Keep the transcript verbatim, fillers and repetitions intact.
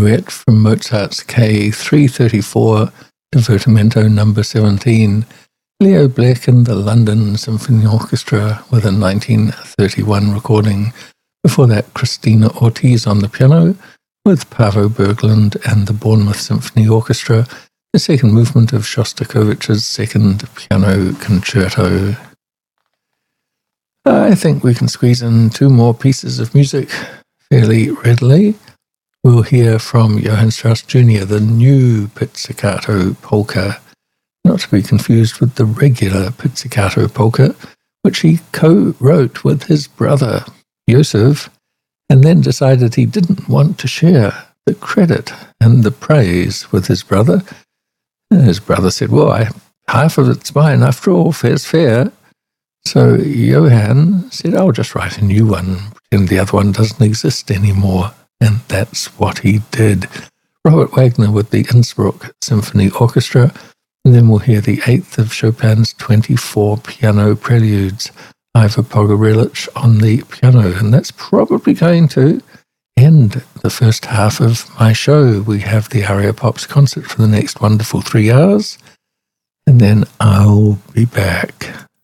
Minuet from Mozart's K three thirty-four, Divertimento number seventeen, Leo Blech and the London Symphony Orchestra with a nineteen thirty-one recording. Before that, Christina Ortiz on the piano with Paavo Berglund and the Bournemouth Symphony Orchestra, the second movement of Shostakovich's second piano concerto. I think we can squeeze in two more pieces of music fairly readily. We'll hear from Johann Strauss Junior, the new pizzicato polka, not to be confused with the regular pizzicato polka, which he co-wrote with his brother, Joseph, and then decided he didn't want to share the credit and the praise with his brother. And his brother said, well, I, half of it's mine, after all, fair's fair. So Johann said, I'll just write a new one, pretend the other one doesn't exist anymore. And that's what he did. Robert Wagner with the Innsbruck Symphony Orchestra, and then we'll hear the eighth of Chopin's twenty-four piano preludes, Ivo Pogorelic on the piano, and that's probably going to end the first half of my show. We have the Aria Pops concert for the next wonderful three hours, and then I'll be back.